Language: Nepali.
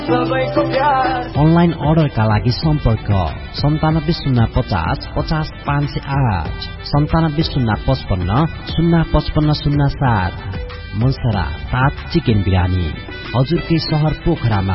अनलाइन अर्डरका लागि सम्पर्क 9705050508 970555055507 मनसरा 7 चिकन बिरानी हजुरकै शहर पोखरामा